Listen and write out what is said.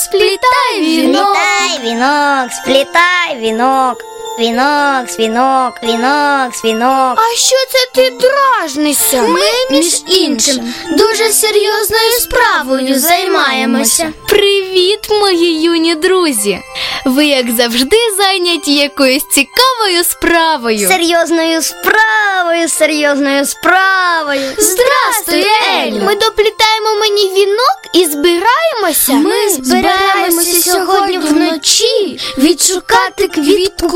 сплітай вінок. Сплітай вінок, сплітай вінок. Вінок, свінок, вінок, свінок. А що це ти дражнишся? Ми, між іншим, дуже серйозною справою займаємося. Привіт, мої юні друзі! Ви, як завжди, зайняті якоюсь цікавою справою. Серйозною справою. Здрастуй, Елю! Ми доплітаємо мені вінок і збираємося. Ми збираємося сьогодні вночі відшукати квітку